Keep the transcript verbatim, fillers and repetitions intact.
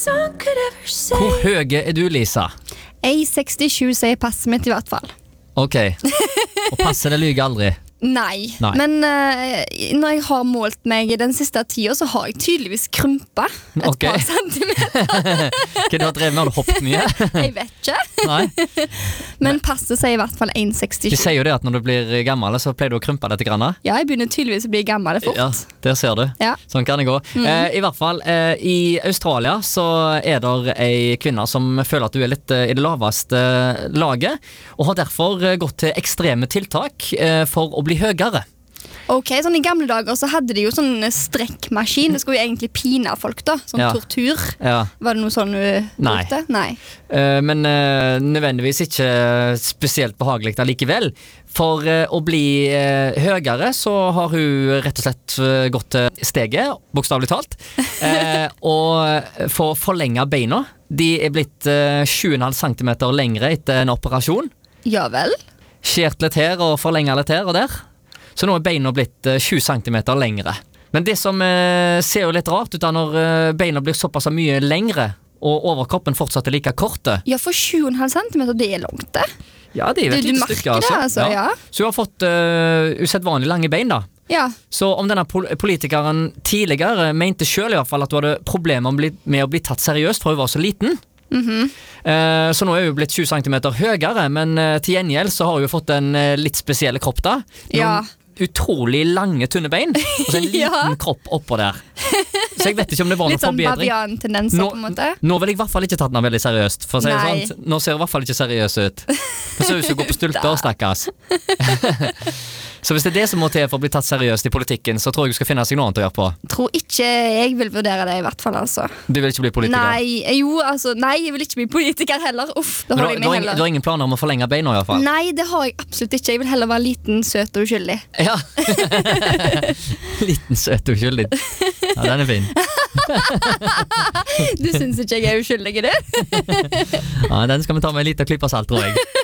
song could ever say. Hvor høy er du, Lisa? one sixty-sju sier passet mitt i hvert fall. Ok, og passer det lyger aldri? Nei, Nei. men uh, når jeg har målt meg den siste tida, så har jeg tydeligvis krympa et Ok. par centimeter. Hva du har drevet med? Har du hoppet mye? Jeg vet ikke. Nei. Men passet sier i hvert fall one De sixty-sju. sier jo det at når du blir gammel, så pleier du å krympe dette grann. Ja, jeg begynner tydeligvis å bli gammel fort. Ja, der ser du. Ja. Sånn kan det gå. Eh, I hvert fall, eh, i Australia så er det ei kvinne som føler at du er litt eh, i det laveste laget, og har derfor eh, gått til ekstreme tiltak eh, for å bli høyere. Ok, sånn I gamle dager så hadde de jo sånn strekkmaskin. Det skulle jo egentlig pine folk da. Sånn Ja. tortur. Ja. Var det noe sånn du Nei. gjorde? Nei. Eh, men eh, nødvendigvis ikke spesielt behagelig allikevel. For eh, å bli eh, høyere så har hun rett og slett eh, gått til steget, bokstavelig talt, eh, og for forlenget beina. De er blitt eh, sju komma fem centimeter lengre etter en operasjon. Ja vel? Skjert litt her og forlenget litt her og der. Så nå er beina blitt eh, sju centimeter lengre. Men det som eh, ser jo litt rart ut da når eh, beina blir såpass mye lengre, og overkroppen fortsatt er like korte. Ja, for sju komma fem centimeter, det er langt det. Ja, det er jo et Du- du lite merker stykke, det, altså, ja. Så hun har fått uh, usedvanlig lange bein da. Ja, Så om denne pol politikeren tidligere mente selv i hvert fall at hun hadde problemer med å bli, med å bli tatt seriøst, for hun var så liten. Eh, så nå er hun blitt tjue centimeter høyere, men eh, til gjengjeld så har hun fått en eh, litt spesielle kropp da. Noen Ja. utrolig lange, tunne bein, og så en liten Ja. kropp oppå der. Så jeg vet ikke om det var noen litt sånn forbedring. bavian-tendenser Nå, på en måte. nå vil jeg i hvert fall ikke tatt den veldig seriøst, for å si det Nei. sånn. Nå ser hun i hvert fall ikke seriøs ut. Det ser ut som hun går på stulter, stakkars. Så hvis det er det som må til for å bli tatt seriøst i politikken, så tror jeg du skal finne seg noe annet å gjøre på. Tror ikke jeg vil vurdere det i hvert fall, altså. Du vil ikke bli politiker? Nei, jo, altså, nei, jeg vil ikke bli politiker heller. Uff, da Men du, holder har- jeg du, har meg ingen, du heller. har ingen planer om å forlenge beina i hvert fall? Nei, det har jeg absolutt ikke. Jeg vil heller være liten, søt og uskyldig. Ja. Liten, søt og uskyldig. Ja, den er fin. Du syns ikke jeg er uskyldig, du? Ja, den skal vi ta med en liten klype salt, tror jeg.